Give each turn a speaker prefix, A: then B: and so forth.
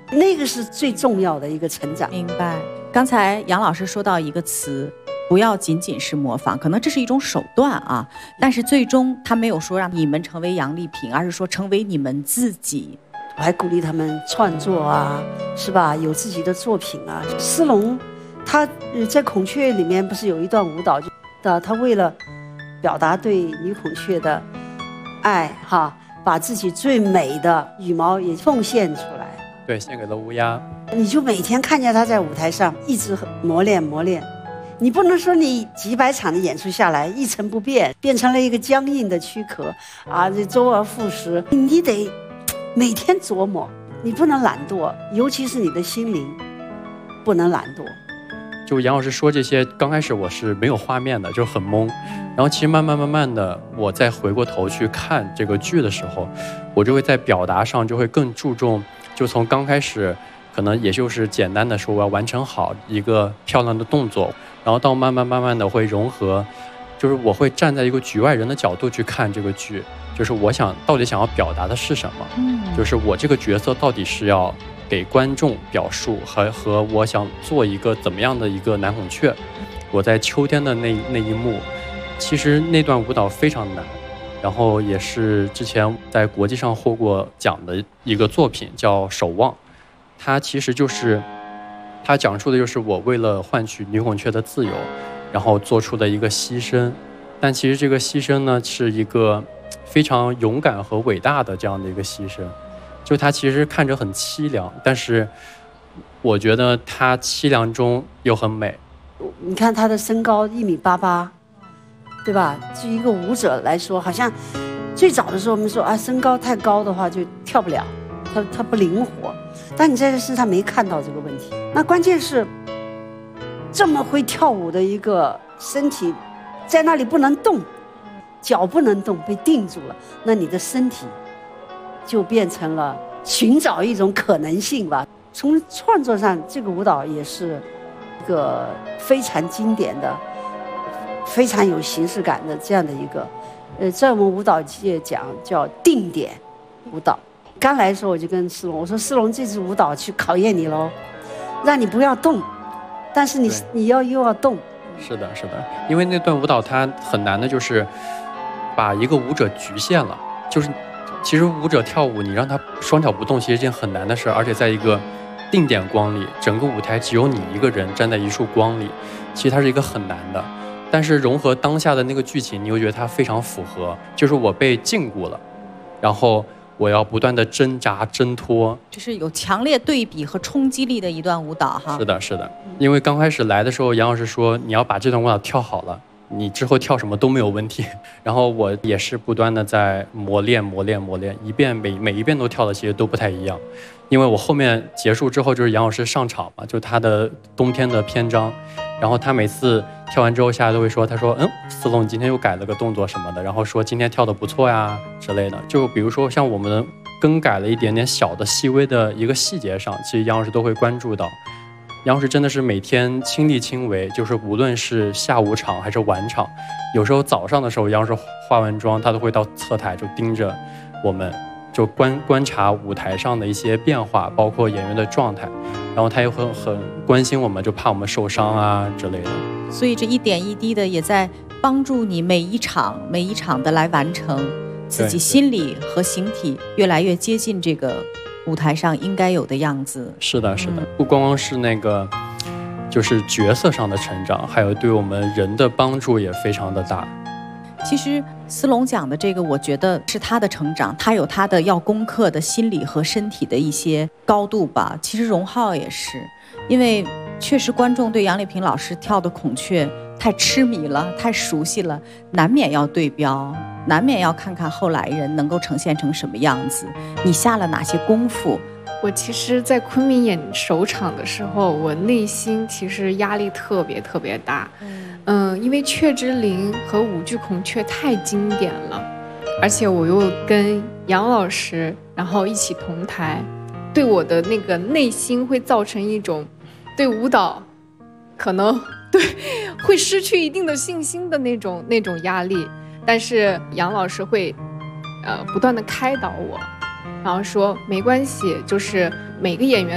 A: 那个是最重要的一个成长。
B: 明白。刚才杨老师说到一个词，不要仅仅是模仿，可能这是一种手段啊，但是最终他没有说让你们成为杨丽萍，而是说成为你们自己。
A: 我还鼓励他们创作啊，是吧？有自己的作品啊。斯隆他在孔雀里面不是有一段舞蹈，他为了表达对女孔雀的爱哈，把自己最美的羽毛也奉献出来。
C: 对，献给了乌鸦。
A: 你就每天看见他在舞台上一直磨练，你不能说你几百场的演出下来一成不变，变成了一个僵硬的躯壳啊，这周而复始。你得每天琢磨，你不能懒惰，尤其是你的心灵不能懒惰。
C: 就杨老师说这些，刚开始我是没有画面的，就很懵。然后其实慢慢的，我再回过头去看这个剧的时候，我就会在表达上就会更注重，就从刚开始可能也就是简单的说我要完成好一个漂亮的动作，然后到慢慢的会融合，就是我会站在一个局外人的角度去看这个剧，就是我到底想要表达的是什么，就是我这个角色到底是要给观众表述和我想做一个怎么样的一个男孔雀。我在秋天的那一幕，其实那段舞蹈非常难，然后也是之前在国际上获过奖的一个作品叫《守望》，它其实就是它讲述的就是我为了换取女孔雀的自由，然后做出的一个牺牲。但其实这个牺牲呢，是一个非常勇敢和伟大的这样的一个牺牲。就它其实看着很凄凉，但是我觉得它凄凉中又很美。
A: 你看他的身高1.88米，对吧？就一个舞者来说，好像最早的时候我们说啊，身高太高的话就跳不了，他不灵活。但你在这身上没看到这个问题。那关键是这么会跳舞的一个身体，在那里不能动，脚不能动，被定住了，那你的身体就变成了寻找一种可能性吧。从创作上，这个舞蹈也是一个非常经典的、非常有形式感的这样的一个，在我们舞蹈界讲叫定点舞蹈。刚来的时候我就跟施龙我说：“施龙，这支舞蹈去考验你喽，让你不要动，但是你又要动。”
C: 是的，因为那段舞蹈它很难的就是把一个舞者局限了，就是其实舞者跳舞，你让他双脚不动，其实是件很难的事，而且在一个定点光里，整个舞台只有你一个人站在一束光里，其实它是一个很难的。但是融合当下的那个剧情，你又觉得它非常符合，就是我被禁锢了，然后我要不断的挣扎挣脱，
B: 就是有强烈对比和冲击力的一段舞蹈哈。
C: 是的，因为刚开始来的时候，杨老师说你要把这段舞蹈跳好了，你之后跳什么都没有问题。然后我也是不断的在磨练，一遍每一遍都跳的其实都不太一样。因为我后面结束之后就是杨老师上场嘛，就他的冬天的篇章，然后他每次跳完之后下来都会说，他说思龙你今天又改了个动作什么的，然后说今天跳得不错呀之类的。就比如说像我们更改了一点点小的细微的一个细节上，其实杨老师都会关注到。杨老师真的是每天亲力亲为，就是无论是下午场还是晚场，有时候早上的时候杨老师化完妆，他都会到侧台就盯着我们，就观察舞台上的一些变化，包括演员的状态，然后他也会很关心我们，就怕我们受伤啊之类的。
B: 所以这一点一滴的也在帮助你每一场的来完成自己心理和形体越来越接近这个舞台上应该有的样子。是的，不光光是那个就是角色上的成长，还有对我们人的帮助也非常的大。其实思龙讲的这个，我觉得是他的成长，他有他的要攻克的心理和身体的一些高度吧。其实荣浩也是，因为确实观众对杨丽萍老师跳的孔雀太痴迷了，太熟悉了，难免要对标，难免要看看后来人能够呈现成什么样子，你下了哪些功夫。
D: 我其实在昆明演首场的时候，我内心其实压力特别大，因为雀之灵和舞剧孔雀太经典了，而且我又跟杨老师然后一起同台，对我的那个内心会造成一种对舞蹈可能会失去一定的信心的那种压力。但是杨老师会不断的开导我，然后说没关系，就是每个演员